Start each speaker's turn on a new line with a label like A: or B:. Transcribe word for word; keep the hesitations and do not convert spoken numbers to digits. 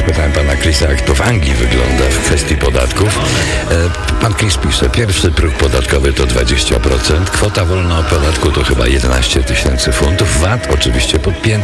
A: zapytałem pana Chrisa, jak to w Anglii wygląda w kwestii podatków. E, pan Chris pisze, pierwszy próg podatkowy to dwadzieścia procent, kwota wolna od podatku to chyba jedenaście tysięcy funtów, V A T oczywiście podpięty.